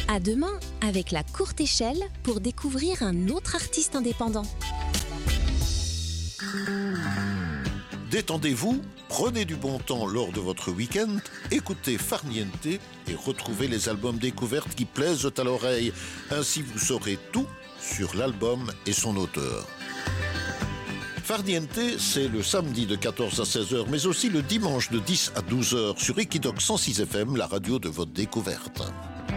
À demain avec La Courte Échelle pour découvrir un autre artiste indépendant. Détendez-vous, prenez du bon temps lors de votre week-end, écoutez Farniente et retrouvez les albums découvertes qui plaisent à l'oreille. Ainsi vous saurez tout sur l'album et son auteur. Farniente, c'est le samedi de 14 à 16h, mais aussi le dimanche de 10 à 12h sur Equinox 106 FM, la radio de votre découverte.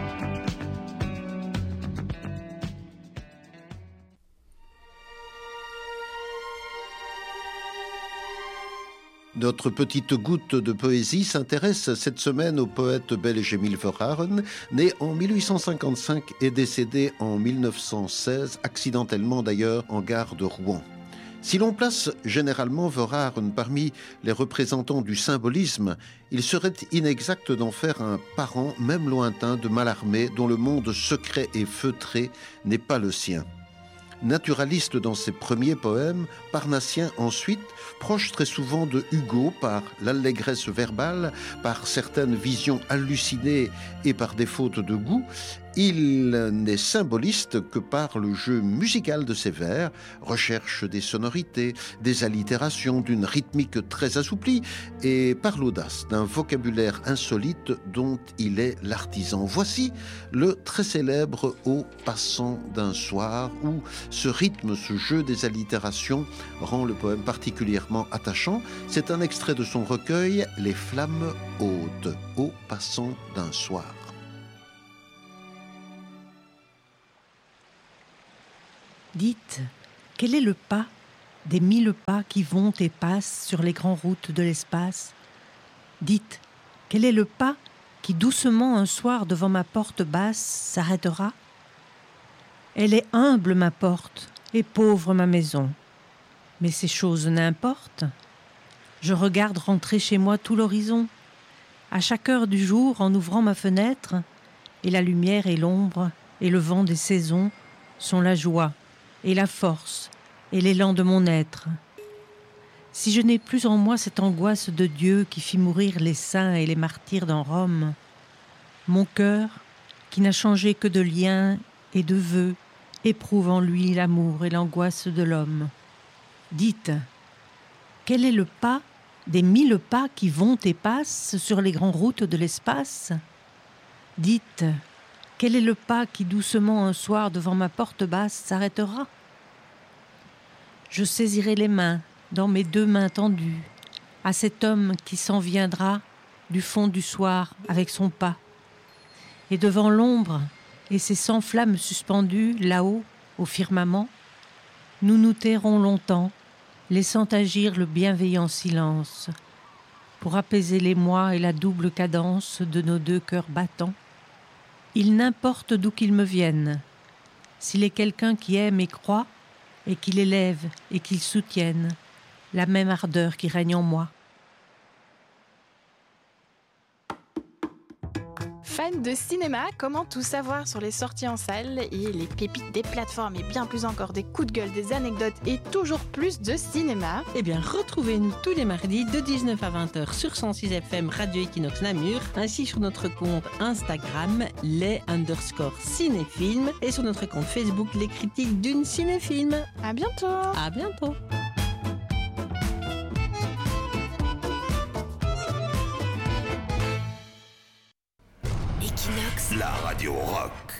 Notre petite goutte de poésie s'intéresse cette semaine au poète belge Émile Verhaeren, né en 1855 et décédé en 1916, accidentellement d'ailleurs en gare de Rouen. Si l'on place généralement Verhaeren parmi les représentants du symbolisme, il serait inexact d'en faire un parent, même lointain, de Mallarmé, dont le monde secret et feutré n'est pas le sien. Naturaliste dans ses premiers poèmes, parnassien ensuite, proche très souvent de Hugo par l'allégresse verbale, par certaines visions hallucinées et par des fautes de goût, il n'est symboliste que par le jeu musical de ses vers, recherche des sonorités, des allitérations, d'une rythmique très assouplie et par l'audace d'un vocabulaire insolite dont il est l'artisan. Voici le très célèbre Au passant d'un soir où ce rythme, ce jeu des allitérations rend le poème particulièrement attachant. C'est un extrait de son recueil Les Flammes hautes, Au passant d'un soir. Dites, quel est le pas des 1000 pas qui vont et passent sur les grandes routes de l'espace? Dites, quel est le pas qui doucement un soir devant ma porte basse s'arrêtera? Elle est humble ma porte et pauvre ma maison. Mais ces choses n'importent. Je regarde rentrer chez moi tout l'horizon, à chaque heure du jour en ouvrant ma fenêtre, et la lumière et l'ombre et le vent des saisons sont la joie et la force et l'élan de mon être. Si je n'ai plus en moi cette angoisse de Dieu qui fit mourir les saints et les martyrs dans Rome, mon cœur, qui n'a changé que de liens et de vœux, éprouve en lui l'amour et l'angoisse de l'homme. Dites, quel est le pas des 1000 pas qui vont et passent sur les grandes routes de l'espace? Dites, quel est le pas qui doucement un soir devant ma porte basse s'arrêtera? Je saisirai les mains dans mes 2 mains tendues à cet homme qui s'en viendra du fond du soir avec son pas. Et devant l'ombre et ses 100 flammes suspendues là-haut au firmament, nous nous tairons longtemps, laissant agir le bienveillant silence, pour apaiser l'émoi et la double cadence de nos 2 cœurs battants. Il n'importe d'où qu'il me vienne, s'il est quelqu'un qui aime et croit, et qu'il élève et qu'il soutienne la même ardeur qui règne en moi. Fan de cinéma, comment tout savoir sur les sorties en salle et les pépites des plateformes et bien plus encore des coups de gueule, des anecdotes et toujours plus de cinéma? Eh bien, retrouvez-nous tous les mardis de 19 à 20h sur 106 FM Radio Equinox Namur, ainsi sur notre compte Instagram, les_cinéphiles, et sur notre compte Facebook, les critiques d'une cinéfilm. À bientôt! À bientôt! Equinox, La radio rock.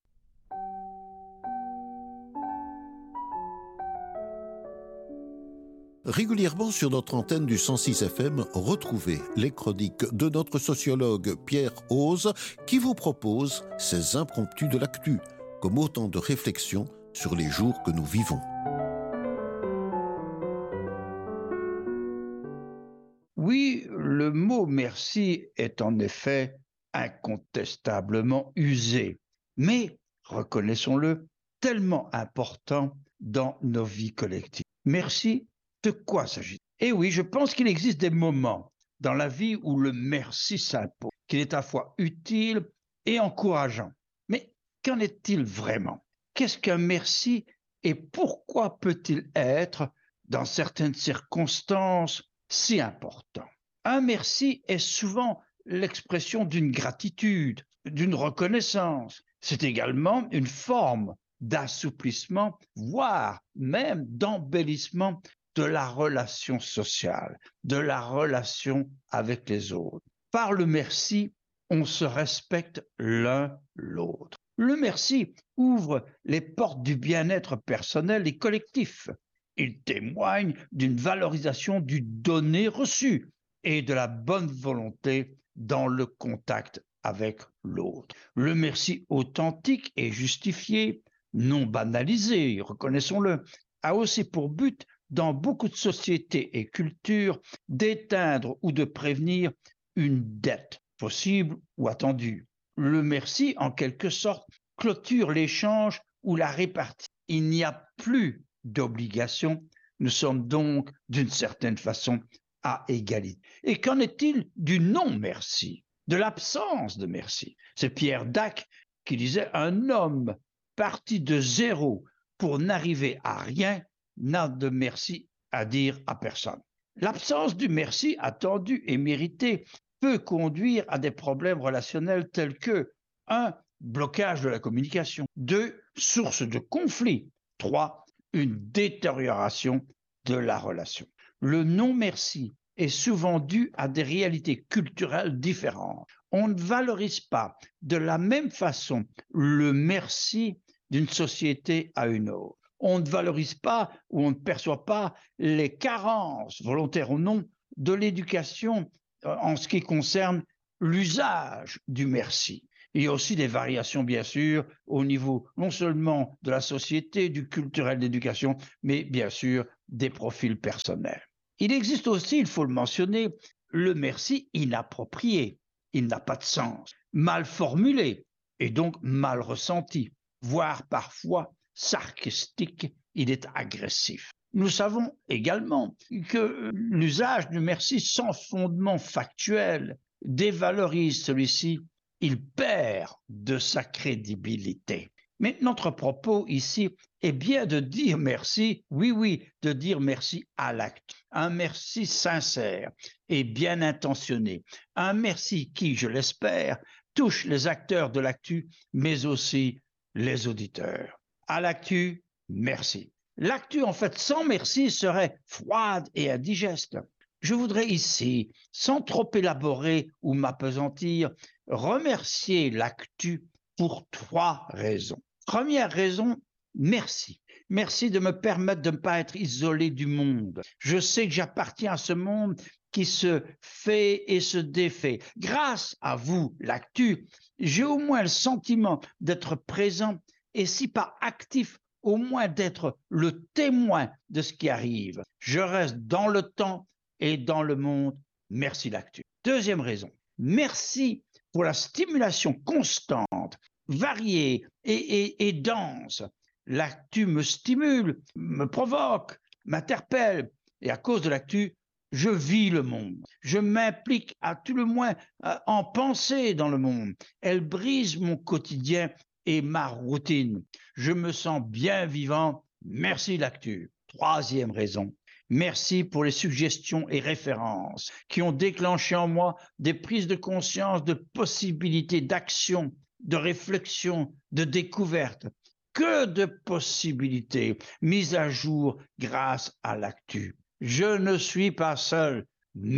Régulièrement sur notre antenne du 106 FM, retrouvez les chroniques de notre sociologue Pierre Ose qui vous propose ses impromptus de l'actu, comme autant de réflexions sur les jours que nous vivons. Oui, le mot merci est en effet incontestablement usé, mais, reconnaissons-le, tellement important dans nos vies collectives. Merci, de quoi s'agit-il? Eh oui, je pense qu'il existe des moments dans la vie où le merci s'impose, qu'il est à la fois utile et encourageant. Mais qu'en est-il vraiment? Qu'est-ce qu'un merci et pourquoi peut-il être, dans certaines circonstances, si important? Un merci est souvent l'expression d'une gratitude, d'une reconnaissance, C'est également une forme d'assouplissement, voire même d'embellissement de la relation sociale, de la relation avec les autres. Par le merci, on se respecte l'un l'autre. Le merci ouvre les portes du bien-être personnel et collectif. Il témoigne d'une valorisation du donné reçu et de la bonne volonté dans le contact avec l'autre. Le merci authentique et justifié, non banalisé, reconnaissons-le, a aussi pour but, dans beaucoup de sociétés et cultures, d'éteindre ou de prévenir une dette possible ou attendue. Le merci, en quelque sorte, clôture l'échange ou la répartie. Il n'y a plus d'obligation. Nous sommes donc, d'une certaine façon, à égalité. Et qu'en est-il du non-merci, de l'absence de merci? C'est Pierre Dac qui disait « Un homme parti de zéro pour n'arriver à rien n'a de merci à dire à personne ». L'absence du merci attendu et mérité peut conduire à des problèmes relationnels tels que 1. Blocage de la communication, 2. Source de conflit, 3. Une détérioration de la relation. Le non-merci est souvent dû à des réalités culturelles différentes. On ne valorise pas de la même façon le merci d'une société à une autre. On ne valorise pas ou on ne perçoit pas les carences, volontaires ou non, de l'éducation en ce qui concerne l'usage du merci. Il y a aussi des variations, bien sûr, au niveau non seulement de la société, du culturel d'éducation, mais bien sûr des profils personnels. Il existe aussi, il faut le mentionner, le merci inapproprié. Il n'a pas de sens, mal formulé et donc mal ressenti, voire parfois sarcastique, il est agressif. Nous savons également que l'usage du merci sans fondement factuel dévalorise celui-ci, il perd de sa crédibilité. Mais notre propos ici est bien de dire merci, oui, de dire merci à l'acte. Un merci sincère et bien intentionné. Un merci qui, je l'espère, touche les acteurs de l'actu, mais aussi les auditeurs. À l'actu, merci. L'actu, en fait, sans merci, serait froide et indigeste. Je voudrais ici, sans trop élaborer ou m'appesantir, remercier l'actu pour 3 raisons. Première raison, merci. Merci de me permettre de ne pas être isolé du monde. Je sais que j'appartiens à ce monde qui se fait et se défait. Grâce à vous, l'actu, j'ai au moins le sentiment d'être présent et si pas actif, au moins d'être le témoin de ce qui arrive. Je reste dans le temps et dans le monde. Merci l'actu. Deuxième raison, merci pour la stimulation constante, variée et dense. L'actu me stimule, me provoque, m'interpelle et à cause de l'actu, je vis le monde. Je m'implique à tout le moins en pensée dans le monde. Elle brise mon quotidien et ma routine. Je me sens bien vivant. Merci l'actu. Troisième raison. Merci pour les suggestions et références qui ont déclenché en moi des prises de conscience, de possibilités d'action, de réflexion, de découverte. Que de possibilités mises à jour grâce à l'actu. Je ne suis pas seul.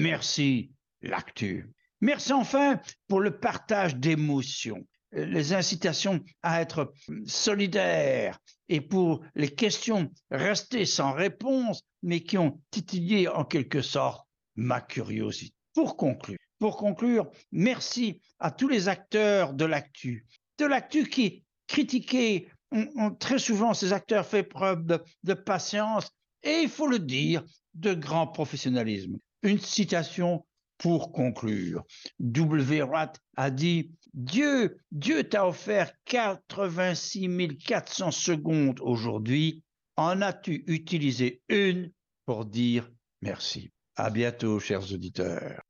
Merci l'actu. Merci enfin pour le partage d'émotions, les incitations à être solidaires et pour les questions restées sans réponse, mais qui ont titillé en quelque sorte ma curiosité. Pour conclure, merci à tous les acteurs de l'actu qui, critiqués, ont très souvent, ces acteurs fait preuve de patience et, il faut le dire, de grand professionnalisme. Une citation pour conclure. W. Watt a dit « Dieu t'a offert 86 400 secondes aujourd'hui. En as-tu utilisé une pour dire merci ?» À bientôt, chers auditeurs.